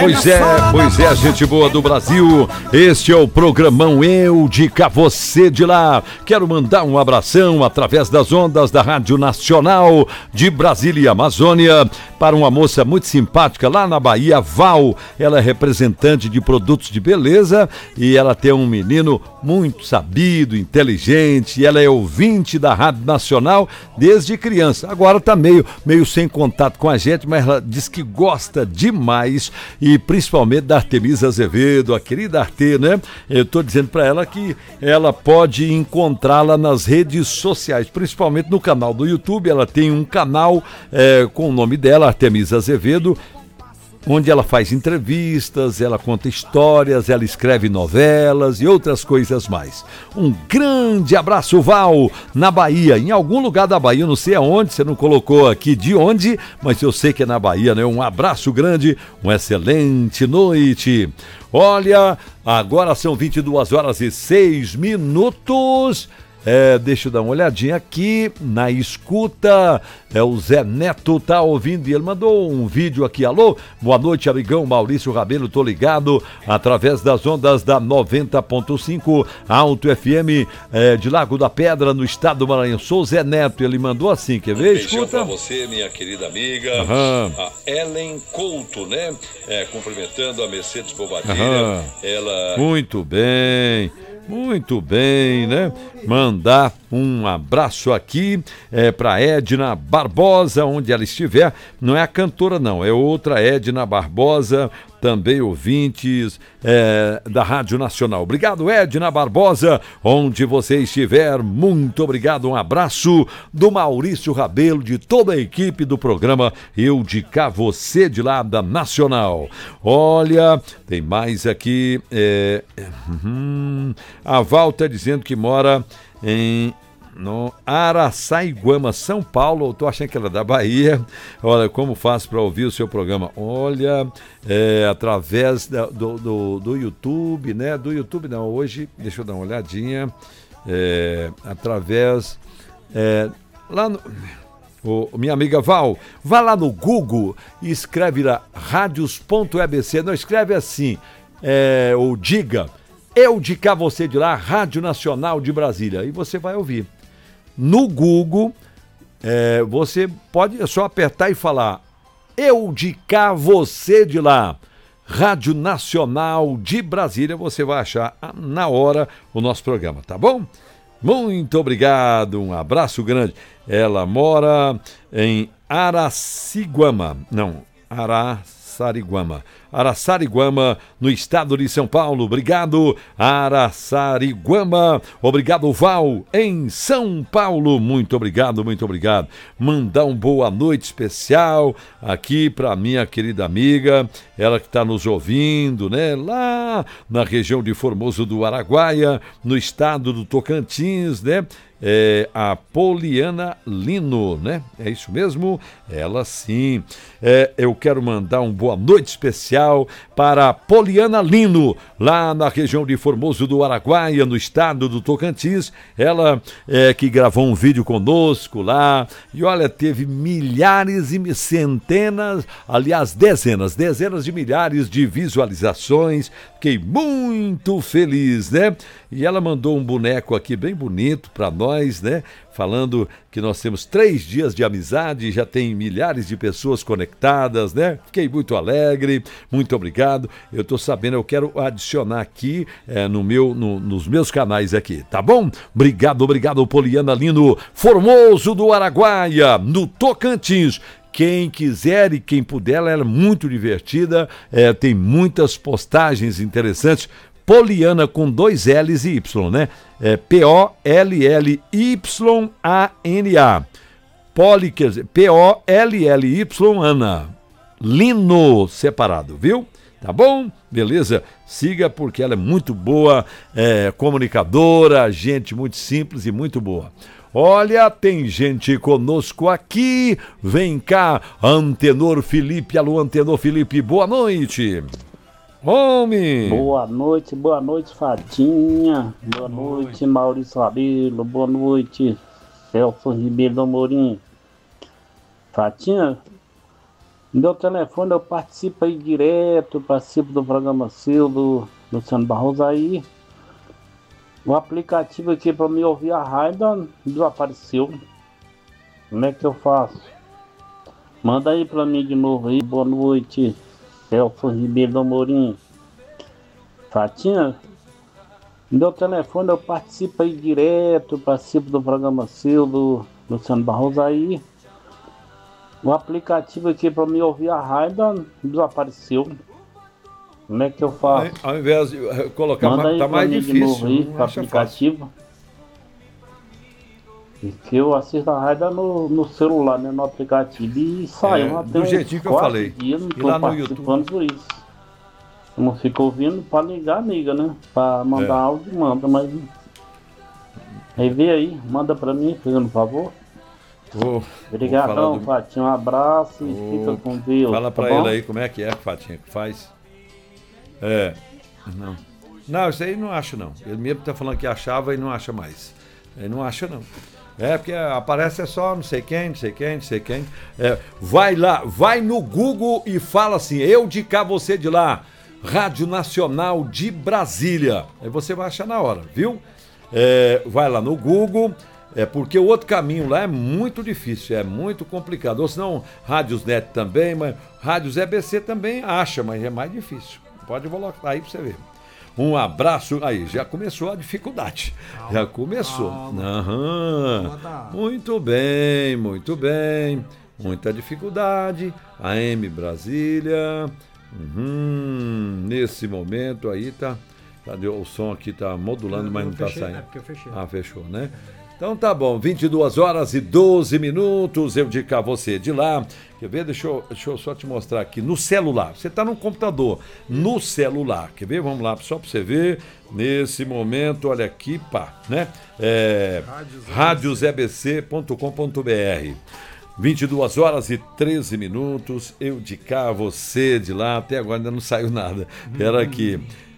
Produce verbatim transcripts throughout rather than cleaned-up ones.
Pois é, pois é, gente boa do Brasil. Este é o programão Eu de Cá, Você de Lá. Quero mandar um abração através das ondas da Rádio Nacional de Brasília e Amazônia para uma moça muito simpática lá na Bahia, Val. Ela é representante de produtos de beleza e ela tem um menino muito sabido, inteligente. E ela é ouvinte da Rádio Nacional desde criança. Agora tá meio, meio sem contato com a gente, mas ela diz que gosta demais e principalmente da Artemisa Azevedo, a querida Arte, né? Eu tô dizendo para ela que ela pode encontrá-la nas redes sociais, principalmente no canal do YouTube. Ela tem um canal é, com o nome dela, Artemisa Azevedo, onde ela faz entrevistas, ela conta histórias, ela escreve novelas e outras coisas mais. Um grande abraço, Val, na Bahia, em algum lugar da Bahia, não sei aonde, você não colocou aqui de onde, mas eu sei que é na Bahia, né? Um abraço grande, uma excelente noite. Olha, agora são vinte e duas horas e seis minutos. É, deixa eu dar uma olhadinha aqui na escuta. É, o Zé Neto tá ouvindo e ele mandou um vídeo aqui. Alô, boa noite, amigão Maurício Rabelo, tô ligado através das ondas da noventa ponto cinco Alto F M é, de Lago da Pedra, no estado do Maranhão. Sou o Zé Neto, ele mandou assim, quer ver? Um beijão Escuta pra você, minha querida amiga, uhum. a Ellen Couto, né? É, cumprimentando a Mercedes Bobadilha. Uhum. Ela... Muito bem. Muito bem, né? Mandar um abraço aqui é, para Edna Barbosa, onde ela estiver. Não é a cantora, não, é outra Edna Barbosa, também ouvintes é, da Rádio Nacional. Obrigado, Edna Barbosa, onde você estiver. Muito obrigado, um abraço do Maurício Rabelo, de toda a equipe do programa Eu de Cá, Você de Lá, da Nacional. Olha, tem mais aqui. É... Uhum. A Val está dizendo que mora em no Araçaiguama, São Paulo. Eu tô achando que ela é da Bahia. Olha, como faço para ouvir o seu programa? Olha, é, através da, do, do, do YouTube, né? Do YouTube não, hoje, deixa eu dar uma olhadinha. É, através... É, lá no... Ô, minha amiga Val, vá lá no Google e escreve lá radios ponto e b c. Não escreve assim, é, ou diga Eu de Cá, Você de Lá, Rádio Nacional de Brasília. E você vai ouvir. No Google, é, você pode só apertar e falar Eu de Cá, Você de Lá, Rádio Nacional de Brasília. Você vai achar na hora o nosso programa, tá bom? Muito obrigado, um abraço grande. Ela mora em Araçiguama, não, Araçariguama. Araçariguama, no estado de São Paulo. Obrigado, Araçariguama. Obrigado, Val, em São Paulo. Muito obrigado, muito obrigado. Mandar um boa noite especial aqui para minha querida amiga, ela que está nos ouvindo, né? Lá na região de Formoso do Araguaia, no estado do Tocantins, né? É, a Poliana Lino, né? É isso mesmo? Ela sim. É, eu quero mandar um boa noite especial para a Poliana Lino, lá na região de Formoso do Araguaia, no estado do Tocantins. Ela é, que gravou um vídeo conosco lá, e olha, teve milhares e centenas, aliás, dezenas, dezenas de milhares de visualizações. Fiquei muito feliz, né? E ela mandou um boneco aqui bem bonito para nós, né? Falando que nós temos três dias de amizade e já tem milhares de pessoas conectadas, né? Fiquei muito alegre, muito obrigado. Eu tô sabendo, eu quero adicionar aqui é, no meu, no, nos meus canais aqui, tá bom? Obrigado, obrigado, Poliana Lino, Formoso do Araguaia, no Tocantins. Quem quiser e quem puder, ela é muito divertida, é, tem muitas postagens interessantes. Poliana com dois L's e Y, né? É P O L L Y A N A. Poli, quer dizer, P O L L Y Ana. Lino, separado, viu? Tá bom? Beleza? Siga, porque ela é muito boa, é, comunicadora, gente muito simples e muito boa. Olha, tem gente conosco aqui. Vem cá, Antenor Felipe. Alô, Antenor Felipe, boa noite. Homem! Boa noite, boa noite, Fatinha. Boa noite, noite Maurício Rabelo. Boa noite, Celso Ribeiro do Amorim. Fatinha, Meu telefone eu participo aí direto, participo do programa seu, do Luciano Barroso aí. O aplicativo aqui para me ouvir a rádio desapareceu. Como é que eu faço? Manda aí para mim de novo aí. Boa noite, Celso Ribeiro do Amorim. Fatinha, meu telefone eu participo aí direto, participo do programa seu, do Luciano Barroso aí. O aplicativo aqui para me ouvir a rádio desapareceu. Como é que eu faço? Ao invés de colocar, Manda aí tá pra mais mim difícil. de novo aí, Não pro acha aplicativo. E que eu assisto a rádio no, no celular, né? No aplicativo. E saiu, É, já do tem uns jeitinho que eu quatro falei. dias, não E tô lá no participando por isso. Eu não fico ouvindo pra ligar, amiga, né? Pra mandar É. áudio, manda, mas... Aí vê aí, manda pra mim, fazendo um favor. Vou, Obrigadão, vou do... Fatinho, um abraço e Vou... fica com Deus. Fala pra tá ele bom? aí como é que é, Fatinha, que faz. É, não. Não, isso aí não acho não. Ele mesmo tá falando que achava e não acha mais. Ele não acha não. É, porque aparece é só não sei quem, não sei quem, não sei quem. É, vai lá, vai no Google e fala assim, eu de cá, você de lá. Rádio Nacional de Brasília. Aí você vai achar na hora, viu? É, vai lá no Google, é porque o outro caminho lá é muito difícil, é muito complicado. Ou senão, Rádios Net também, mas Rádios E B C também acha, mas é mais difícil. Pode colocar aí pra você ver. Um abraço. Aí, já começou a dificuldade. Calma, já começou. Aham. Muito bem, muito bem. Muita dificuldade. A M Brasília. Uhum. Nesse momento aí tá. Cadê? O som aqui tá modulando, mas não tá saindo. É porque eu fechei. Ah, fechou, né? Então tá bom, vinte e duas horas e doze minutos, eu de cá, você de lá. Quer ver? Deixa eu, deixa eu só te mostrar aqui, no celular. Você tá no computador, no celular. Quer ver? Vamos lá, só pra você ver. Nesse momento, olha aqui, pá, né? É, rádios e b c ponto com ponto b r. vinte e duas horas e treze minutos, eu de cá, você de lá. Até agora ainda não saiu nada. Era aqui,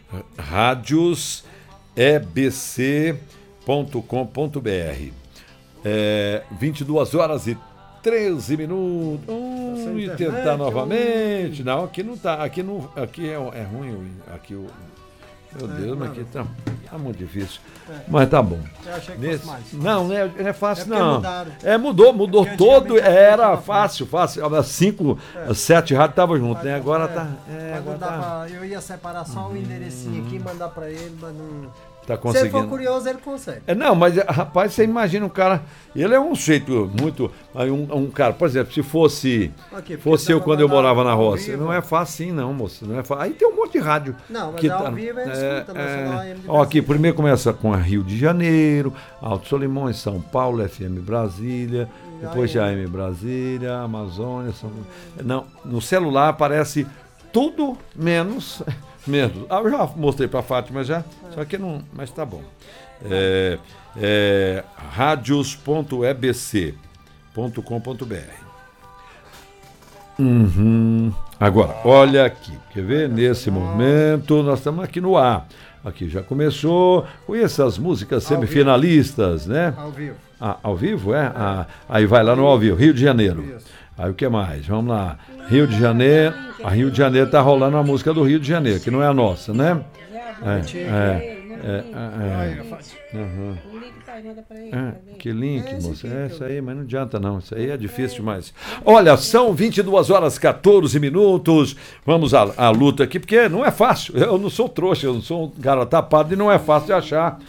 rádios e b c ponto com ponto b r. É, vinte e duas horas e treze minutos. Hum, e tentar novamente. Não, aqui não tá. Aqui, não, aqui é, é ruim. Aqui o. Meu Deus, mas aqui tá, tá muito difícil. Mas tá bom. Eu achei que Nesse, fosse mais. não, não é, não é fácil, É não. mudaram. É, mudou, mudou É todo. Era era fácil, fácil. As cinco, as sete rádios estavam juntos, né? Agora É, tá. É, mas agora não dá tá, pra- eu ia separar só o enderecinho aqui e mandar pra ele, mas não. tá Se ele for conseguindo. curioso, ele consegue. É, não, mas rapaz, você imagina um cara. Ele é um jeito muito. aí Um, um cara, por exemplo, se fosse. Aqui, porque fosse dá eu pra quando eu mandar morava na ao roça. vivo. Não é fácil, sim, não, moço. Não é fácil. Aí tem um monte de rádio. Não, mas que ao tá- vivo ele é, escuta, Nacional A M de é, ó, aqui, Brasília. primeiro começa com a Rio de Janeiro, Alto Solimões, São Paulo, F M Brasília, E depois de A A M. M Brasília, Amazônia. São... Não, no celular aparece tudo menos. menos. Ah, eu já mostrei pra Fátima já, só que não. Mas tá bom. É, é, rádios ponto e b c ponto com ponto b r. Uhum. Agora, olha aqui, quer ver? Nesse momento, nós estamos aqui no ar. Aqui já começou. Conheça as músicas semifinalistas, né? Ao vivo. Ah, ao vivo, é? Ah, aí vai lá no ao vivo, Rio de Janeiro. Aí o que mais? Vamos lá. Rio de Janeiro. A Rio de Janeiro tá rolando a música do Rio de Janeiro, que não é a nossa, né? É, é, é, é, uhum. É, que link, moça. É isso aí, mas não adianta não. Isso aí é difícil demais. Olha, são vinte e duas horas e quatorze minutos. Vamos à, à luta aqui, porque não é fácil. Eu não sou trouxa, eu não sou um cara tapado e não é fácil de achar